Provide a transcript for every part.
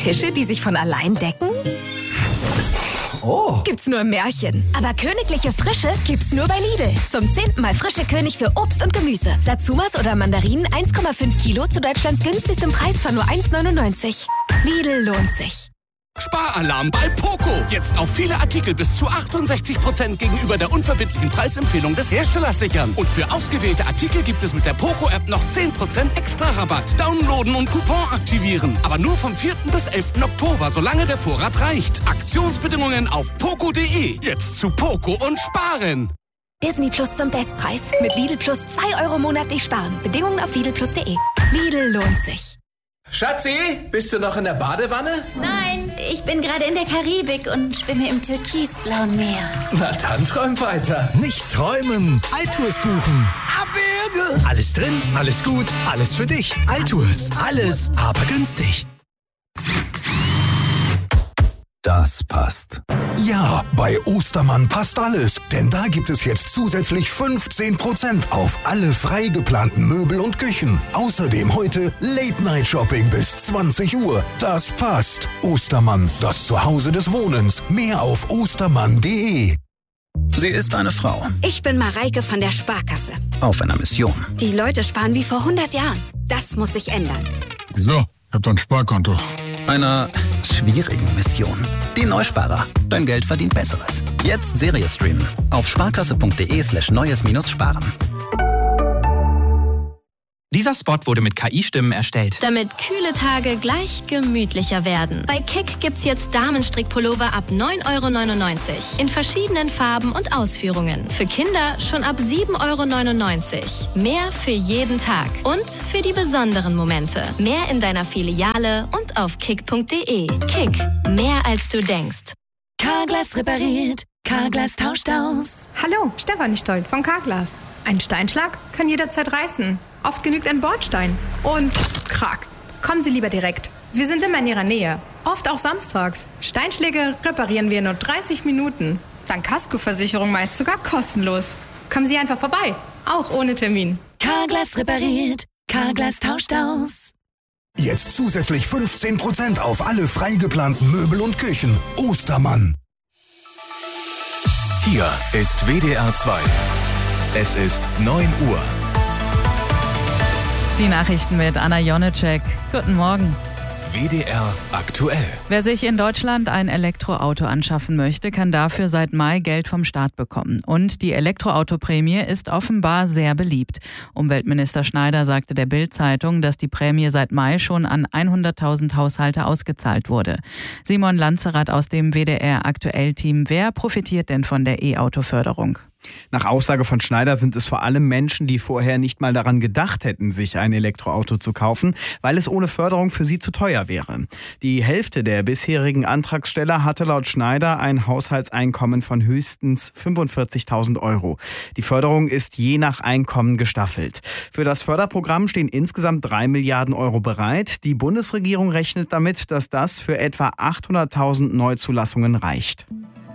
Tische, die sich von allein decken? Oh. Gibt's nur im Märchen. Aber königliche Frische gibt's nur bei Lidl. Zum 10. Mal frische König für Obst und Gemüse. Satsumas oder Mandarinen 1,5 Kilo zu Deutschlands günstigstem Preis von nur 1,99. Lidl lohnt sich. Sparalarm bei Poco. Jetzt auf viele Artikel bis zu 68% gegenüber der unverbindlichen Preisempfehlung des Herstellers sichern. Und für ausgewählte Artikel gibt es mit der Poco-App noch 10% extra Rabatt. Downloaden und Coupon aktivieren. Aber nur vom 4. bis 11. Oktober, solange der Vorrat reicht. Aktionsbedingungen auf poco.de. Jetzt zu Poco und sparen. Disney Plus zum Bestpreis. Mit Lidl Plus 2 € monatlich sparen. Bedingungen auf lidlplus.de. Lidl lohnt sich. Schatzi, bist du noch in der Badewanne? Nein, ich bin gerade in der Karibik und schwimme im türkisblauen Meer. Na dann träum weiter. Nicht träumen, Altours buchen. Abwürge! Alles drin, alles gut, alles für dich. Altours, alles, aber günstig. Das passt. Ja, bei Ostermann passt alles. Denn da gibt es jetzt zusätzlich 15% auf alle frei geplanten Möbel und Küchen. Außerdem heute Late-Night-Shopping bis 20 Uhr. Das passt. Ostermann, das Zuhause des Wohnens. Mehr auf ostermann.de. Sie ist eine Frau. Ich bin Mareike von der Sparkasse. Auf einer Mission. Die Leute sparen wie vor 100 Jahren. Das muss sich ändern. Wieso? Ich hab doch ein Sparkonto. Einer schwierigen Mission. Die Neusparer. Dein Geld verdient Besseres. Jetzt Serie streamen. Auf sparkasse.de/neues-sparen. Dieser Spot wurde mit KI-Stimmen erstellt. Damit kühle Tage gleich gemütlicher werden. Bei Kick gibt's jetzt Damenstrickpullover ab 9,99 € in verschiedenen Farben und Ausführungen. Für Kinder schon ab 7,99 €. Mehr für jeden Tag und für die besonderen Momente. Mehr in deiner Filiale und auf kick.de. Kick, mehr als du denkst. Carglass repariert, Carglass tauscht aus. Hallo, Stefanie Stolt von Carglass. Ein Steinschlag kann jederzeit reißen. Oft genügt ein Bordstein. Und krack. Kommen Sie lieber direkt. Wir sind immer in Ihrer Nähe. Oft auch samstags. Steinschläge reparieren wir in nur 30 Minuten. Dank Kaskoversicherung meist sogar kostenlos. Kommen Sie einfach vorbei. Auch ohne Termin. Carglass repariert, Carglass tauscht aus. Jetzt zusätzlich 15% auf alle frei geplanten Möbel und Küchen. Ostermann. Hier ist WDR 2. Es ist 9 Uhr. Die Nachrichten mit Anna Jonecek. Guten Morgen. WDR aktuell. Wer sich in Deutschland ein Elektroauto anschaffen möchte, kann dafür seit Mai Geld vom Staat bekommen. Und die Elektroautoprämie ist offenbar sehr beliebt. Umweltminister Schneider sagte der Bild-Zeitung, dass die Prämie seit Mai schon an 100.000 Haushalte ausgezahlt wurde. Simon Lanzerath aus dem WDR-Aktuell-Team. Wer profitiert denn von der E-Auto-Förderung? Nach Aussage von Schneider sind es vor allem Menschen, die vorher nicht mal daran gedacht hätten, sich ein Elektroauto zu kaufen, weil es ohne Förderung für sie zu teuer wäre. Die Hälfte der bisherigen Antragsteller hatte laut Schneider ein Haushaltseinkommen von höchstens 45.000 €. Die Förderung ist je nach Einkommen gestaffelt. Für das Förderprogramm stehen insgesamt 3 Milliarden € bereit. Die Bundesregierung rechnet damit, dass das für etwa 800.000 Neuzulassungen reicht.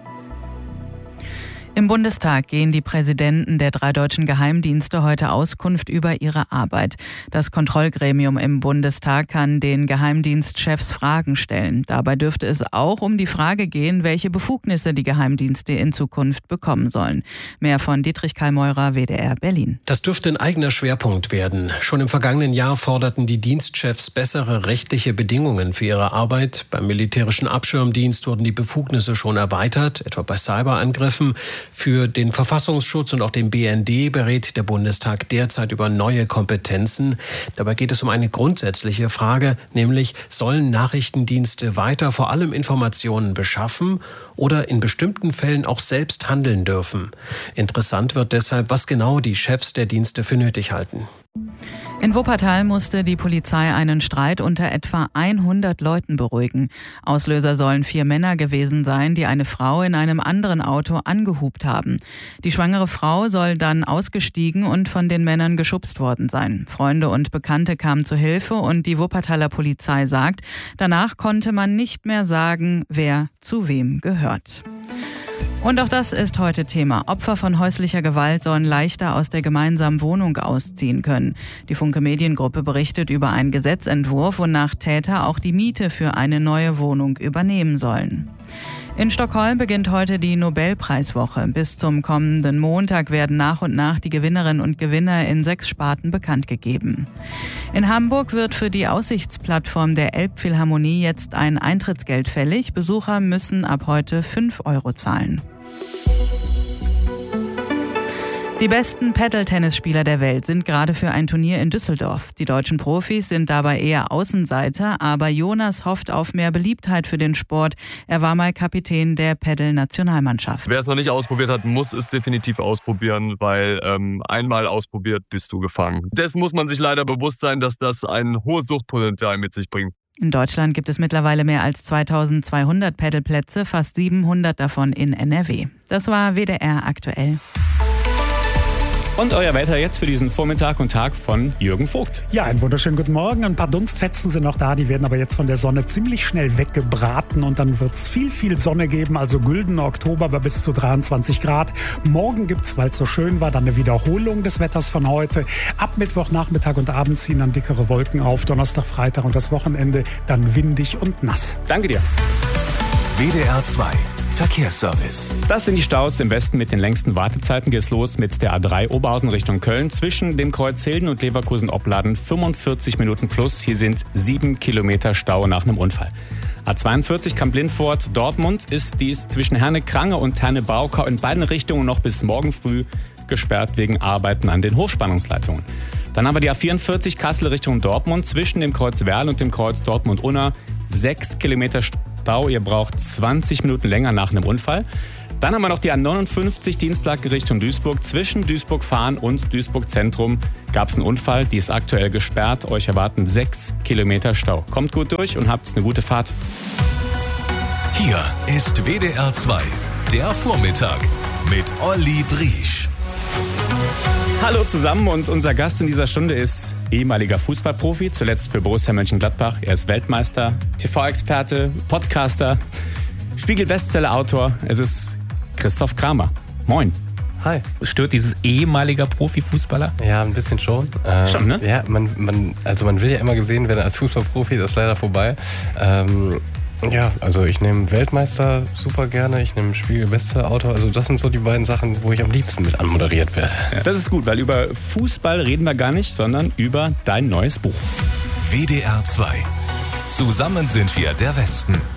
Im Bundestag gehen die Präsidenten der 3 deutschen Geheimdienste heute Auskunft über ihre Arbeit. Das Kontrollgremium im Bundestag kann den Geheimdienstchefs Fragen stellen. Dabei dürfte es auch um die Frage gehen, welche Befugnisse die Geheimdienste in Zukunft bekommen sollen. Mehr von Dietrich Kallmeurer, WDR Berlin. Das dürfte ein eigener Schwerpunkt werden. Schon im vergangenen Jahr forderten die Dienstchefs bessere rechtliche Bedingungen für ihre Arbeit. Beim militärischen Abschirmdienst wurden die Befugnisse schon erweitert, etwa bei Cyberangriffen. Für den Verfassungsschutz und auch den BND berät der Bundestag derzeit über neue Kompetenzen. Dabei geht es um eine grundsätzliche Frage, nämlich sollen Nachrichtendienste weiter vor allem Informationen beschaffen oder in bestimmten Fällen auch selbst handeln dürfen. Interessant wird deshalb, was genau die Chefs der Dienste für nötig halten. In Wuppertal musste die Polizei einen Streit unter etwa 100 Leuten beruhigen. Auslöser sollen 4 Männer gewesen sein, die eine Frau in einem anderen Auto angehupt haben. Die schwangere Frau soll dann ausgestiegen und von den Männern geschubst worden sein. Freunde und Bekannte kamen zu Hilfe und die Wuppertaler Polizei sagt, danach konnte man nicht mehr sagen, wer zu wem gehört. Und auch das ist heute Thema. Opfer von häuslicher Gewalt sollen leichter aus der gemeinsamen Wohnung ausziehen können. Die Funke Mediengruppe berichtet über einen Gesetzentwurf, wonach Täter auch die Miete für eine neue Wohnung übernehmen sollen. In Stockholm beginnt heute die Nobelpreiswoche. Bis zum kommenden Montag werden nach und nach die Gewinnerinnen und Gewinner in 6 Sparten bekannt gegeben. In Hamburg wird für die Aussichtsplattform der Elbphilharmonie jetzt ein Eintrittsgeld fällig. Besucher müssen ab heute 5 € zahlen. Die besten Paddle-Tennisspieler der Welt sind gerade für ein Turnier in Düsseldorf. Die deutschen Profis sind dabei eher Außenseiter, aber Jonas hofft auf mehr Beliebtheit für den Sport. Er war mal Kapitän der Paddle-Nationalmannschaft. Wer es noch nicht ausprobiert hat, muss es definitiv ausprobieren, weil einmal ausprobiert, bist du gefangen. Dessen muss man sich leider bewusst sein, dass das ein hohes Suchtpotenzial mit sich bringt. In Deutschland gibt es mittlerweile mehr als 2200 Paddleplätze, fast 700 davon in NRW. Das war WDR aktuell. Und euer Wetter jetzt für diesen Vormittag und Tag von Jürgen Vogt. Ja, einen wunderschönen guten Morgen. Ein paar Dunstfetzen sind noch da, die werden aber jetzt von der Sonne ziemlich schnell weggebraten und dann wird es viel Sonne geben, also güldener Oktober bei bis zu 23 Grad. Morgen gibt es, weil es so schön war, dann eine Wiederholung des Wetters von heute. Ab Mittwochnachmittag und Abend ziehen dann dickere Wolken auf. Donnerstag, Freitag und das Wochenende dann windig und nass. Danke dir. WDR 2 Verkehrsservice. Das sind die Staus im Westen mit den längsten Wartezeiten. Geht's los mit der A3 Oberhausen Richtung Köln. Zwischen dem Kreuz Hilden und Leverkusen-Opladen 45 Minuten plus. Hier sind 7 Kilometer Stau nach einem Unfall. A42 Kamp-Lindfort Dortmund ist dies zwischen Herne-Krange und Herne-Baukau in beiden Richtungen noch bis morgen früh gesperrt wegen Arbeiten an den Hochspannungsleitungen. Dann haben wir die A44 Kassel Richtung Dortmund zwischen dem Kreuz Werl und dem Kreuz Dortmund-Unna 6 Kilometer Stau. Ihr braucht 20 Minuten länger nach einem Unfall. Dann haben wir noch die A59 Dienstag Richtung Duisburg. Zwischen Duisburg-Fahren und Duisburg-Zentrum gab es einen Unfall. Die ist aktuell gesperrt. Euch erwarten 6 Kilometer Stau. Kommt gut durch und habt eine gute Fahrt. Hier ist WDR 2, der Vormittag mit Olli Briesch. Hallo zusammen und unser Gast in dieser Stunde ist ehemaliger Fußballprofi, zuletzt für Borussia Mönchengladbach. Er ist Weltmeister, TV-Experte, Podcaster, Spiegel-Bestseller-Autor. Es ist Christoph Kramer. Moin. Hi. Stört dieses ehemaliger Profifußballer? Ja, ein bisschen schon. Schon, ne? Ja, man will ja immer gesehen werden als Fußballprofi, das ist leider vorbei. Ja, also ich nehme Weltmeister super gerne, ich nehme Spiegel-Bestseller-Autor. Also das sind so die beiden Sachen, wo ich am liebsten mit anmoderiert werde. Ja, das ist gut, weil über Fußball reden wir gar nicht, sondern über dein neues Buch. WDR 2. Zusammen sind wir der Westen.